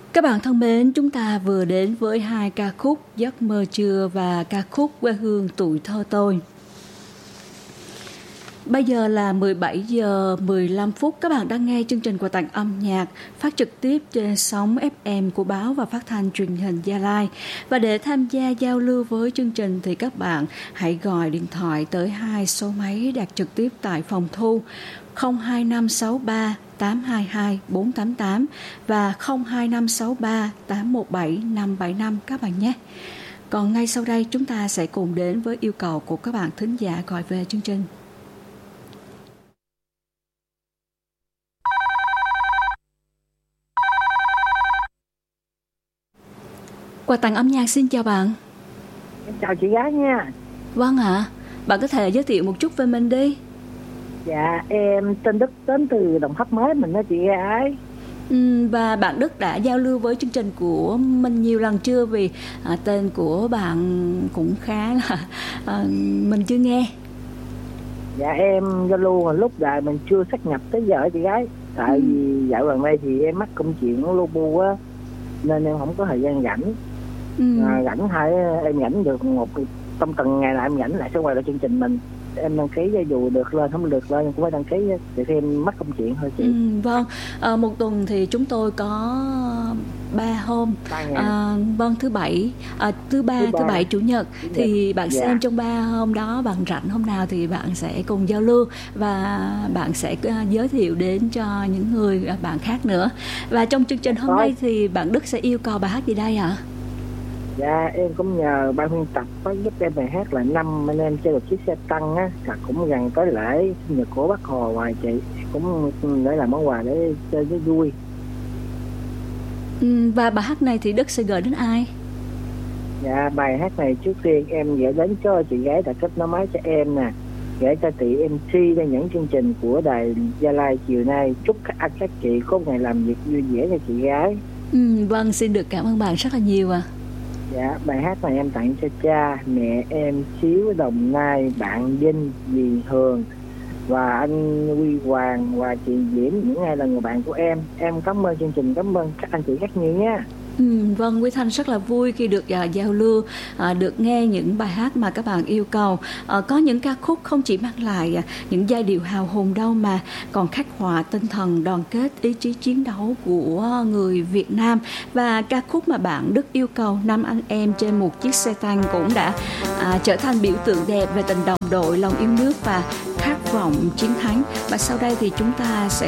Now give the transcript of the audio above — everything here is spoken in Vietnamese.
Các bạn thân mến, chúng ta vừa đến với hai ca khúc Giấc mơ trưa và ca khúc Quê hương tuổi thơ tôi. Bây giờ là 17 giờ 15 phút. Các bạn đang nghe chương trình Quà tặng âm nhạc phát trực tiếp trên sóng FM của báo và phát thanh truyền hình Gia Lai. Và để tham gia giao lưu với chương trình thì các bạn hãy gọi điện thoại tới hai số máy đặt trực tiếp tại phòng thu 02563 822 488 và 02563 817 575 các bạn nhé. Còn ngay sau đây chúng ta sẽ cùng đến với yêu cầu của các bạn thính giả gọi về chương trình. Quà tặng âm nhạc xin chào bạn. Chào chị gái nha. Vâng ạ. Bạn có thể giới thiệu một chút về mình đi. Dạ em tên Đức, đến từ Đồng Tháp mới mình đó chị gái. Và bạn Đức đã giao lưu với chương trình của mình nhiều lần chưa? Vì tên của bạn cũng khá là mình chưa nghe. Dạ em giao lưu hồi lúc đời mình chưa sát nhập tới giờ chị gái. Tại vì dạo gần đây thì em mắc công chuyện của Lobu á, nên em không có thời gian rảnh. Rảnh hay em rảnh được trong từng ngày là em rảnh lại sẽ quay lại chương trình mình. Em đăng ký dù được lên không được lên em cũng phải đăng ký để thêm mắc công chuyện thôi chị. Vâng, một tuần thì chúng tôi có 3 hôm. Vâng, thứ bảy, thứ bảy chủ nhật thì bạn xem trong 3 hôm đó bạn rảnh hôm nào thì bạn sẽ cùng giao lưu và bạn sẽ giới thiệu đến cho những người bạn khác nữa. Và trong chương trình hôm nay thì bạn Đức sẽ yêu cầu bài hát gì đây ạ? Dạ em cũng nhờ ban biên tập có giúp em bài hát là năm anh em chơi được chiếc xe tăng á, là cũng gần tới lễ sinh nhật của Bác Hồ ngoài chị, cũng để làm món quà để chơi với vui. Và bài hát này thì Đức sẽ gửi đến ai? Dạ bài hát này trước tiên em gửi đến cho chị gái đã kết nối máy cho em nè, gửi cho chị MC ra những chương trình của đài Gia Lai chiều nay. Chúc các anh các chị có ngày làm việc vui vẻ cho chị gái. Vâng, xin được cảm ơn bạn rất là nhiều ạ. Dạ, bài hát này em tặng cho cha, mẹ em Xíu Đồng Nai, bạn Vinh, dì Hường và anh Huy Hoàng và chị Diễm, những ai là người bạn của em. Em cảm ơn chương trình, cảm ơn các anh chị rất nhiều nha. Vâng, Quý Thanh rất là vui khi được giao lưu, được nghe những bài hát mà các bạn yêu cầu. Có những ca khúc không chỉ mang lại những giai điệu hào hùng đâu mà còn khắc họa tinh thần đoàn kết, ý chí chiến đấu của người Việt Nam. Và ca khúc mà bạn Đức yêu cầu, Năm anh em trên một chiếc xe tăng, cũng đã trở thành biểu tượng đẹp về tình đồng đội, lòng yêu nước và khát vọng chiến thắng. Và sau đây thì chúng ta sẽ